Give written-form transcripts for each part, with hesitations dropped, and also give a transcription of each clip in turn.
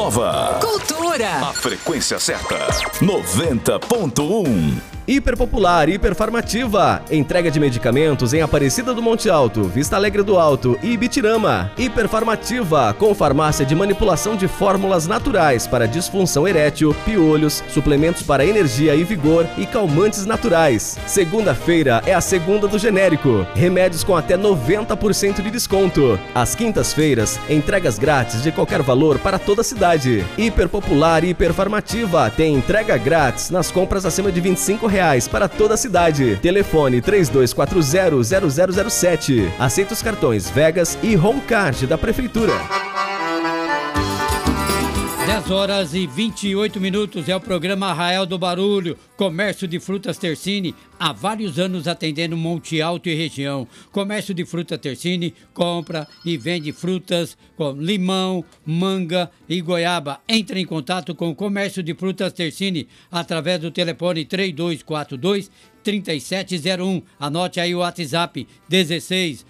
nova. Cultura. A frequência certa. 90.1. Hiperpopular, Hiperfarmativa. Entrega de medicamentos em Aparecida do Monte Alto, Vista Alegre do Alto e Ibitirama. Hiperfarmativa, com farmácia de manipulação de fórmulas naturais para disfunção erétil, piolhos, suplementos para energia e vigor e calmantes naturais. Segunda-feira é a segunda do genérico. Remédios com até 90% de desconto. Às quintas-feiras, entregas grátis de qualquer valor para toda a cidade. Hiperpopular, Hiperfarmativa tem entrega grátis nas compras acima de R$25 para toda a cidade. Telefone 3240-0007. Aceita os cartões Vegas e Homecard da Prefeitura. 10h28 é o programa Arraial do Barulho, comércio de frutas Tersini, há vários anos atendendo Monte Alto e região. Comércio de fruta Tersini compra e vende frutas com limão, manga e goiaba. Entre em contato com o comércio de frutas Tersini através do telefone 3242-3701. Anote aí o WhatsApp 16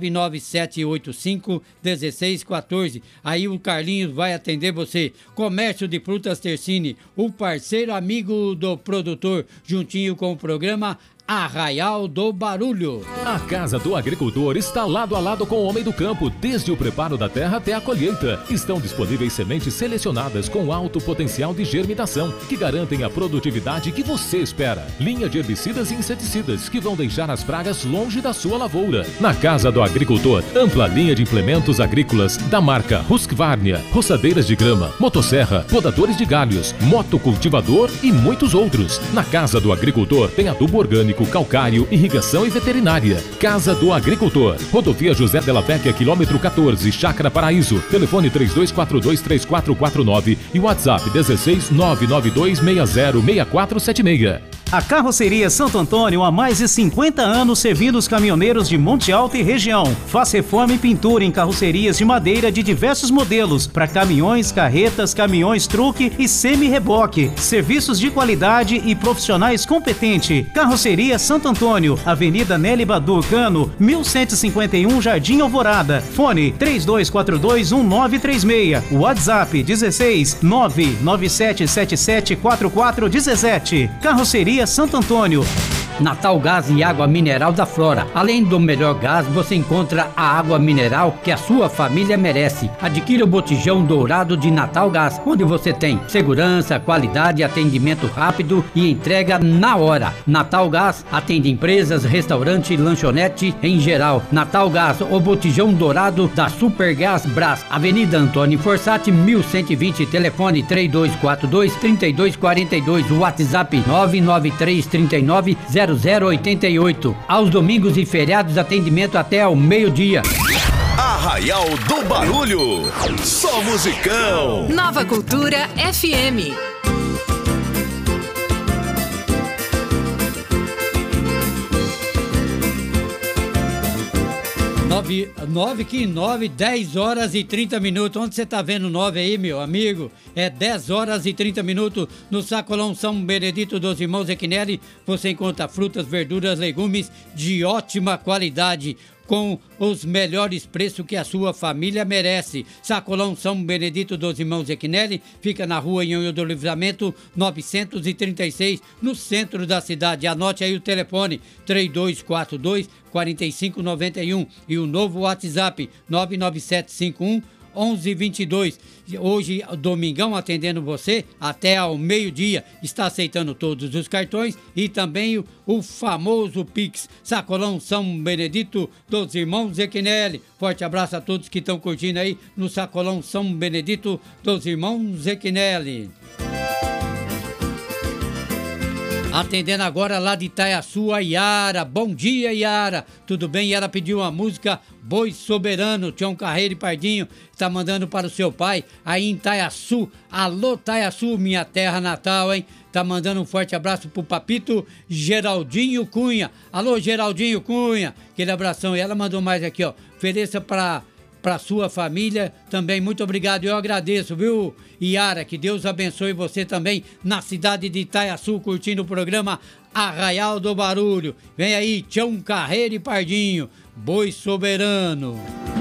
99785 1614. Aí o Carlinhos vai atender você. Comércio de frutas Tersini, o parceiro amigo do produtor, juntinho com o programa Arraial do Barulho. A Casa do Agricultor está lado a lado com o homem do campo, desde o preparo da terra até a colheita. Estão disponíveis sementes selecionadas com alto potencial de germinação, que garantem a produtividade que você espera. Linha de herbicidas e inseticidas, que vão deixar as pragas longe da sua lavoura. Na Casa do Agricultor, ampla linha de implementos agrícolas da marca Husqvarna, roçadeiras de grama, motosserra, podadores de galhos, motocultivador e muitos outros. Na Casa do Agricultor tem adubo orgânico, calcário, irrigação e veterinária. Casa do Agricultor. Rodovia José Della Vecchia, quilômetro 14, Chácara Paraíso. Telefone 3242-3449 e WhatsApp 16 992606476. A Carroceria Santo Antônio há mais de 50 anos servindo os caminhoneiros de Monte Alto e região. Faz reforma e pintura em carrocerias de madeira de diversos modelos para caminhões, carretas, caminhões truque e semi-reboque. Serviços de qualidade e profissionais competentes. Carroceria Santo Antônio, Avenida Nelly Badu Cano, 1151 Jardim Alvorada. Fone 3242-1936. WhatsApp 16 997774417. Carroceria Santo Antônio. Natal Gás e Água Mineral da Flora. Além do melhor gás, você encontra a água mineral que a sua família merece. Adquira o botijão dourado de Natal Gás, onde você tem segurança, qualidade, atendimento rápido e entrega na hora. Natal Gás atende empresas, restaurante, lanchonete em geral. Natal Gás, o botijão dourado da Supergás Brás. Avenida Antônio Forsatti, 1120, telefone 3242-3242, WhatsApp 993390088. Aos domingos e feriados, atendimento até ao meio-dia. Arraial do Barulho. Só musicão. Nova Cultura FM. 10h30. Onde você tá vendo 9 aí, meu amigo? É 10h30 no Sacolão São Benedito dos Irmãos Equinelli. Você encontra frutas, verduras, legumes de ótima qualidade, com os melhores preços que a sua família merece. Sacolão São Benedito dos Irmãos Equinelli fica na rua Nhonho do Livramento 936, no centro da cidade. Anote aí o telefone 3242-4591 e o novo WhatsApp 99751 1122. Hoje, domingão, atendendo você até ao meio-dia. Está aceitando todos os cartões e também o famoso Pix. Sacolão São Benedito dos Irmãos Equinelli. Forte abraço a todos que estão curtindo aí no Sacolão São Benedito dos Irmãos Equinelli. Atendendo agora lá de Itaiaçu, a Yara. Bom dia, Yara. Tudo bem? Yara pediu uma música Boi Soberano. Tião Carreiro e Pardinho está mandando para o seu pai aí em Itaiaçu. Alô, Itaiaçu, minha terra natal, hein? Tá mandando um forte abraço pro papito Geraldinho Cunha. Alô, Geraldinho Cunha. Aquele abração. E ela mandou mais aqui, ó. Ofereça para sua família também. Muito obrigado, eu agradeço, viu, Yara? Que Deus abençoe você também na cidade de Itaiaçu, curtindo o programa Arraial do Barulho. Vem aí, Tião Carreiro e Pardinho, Boi Soberano.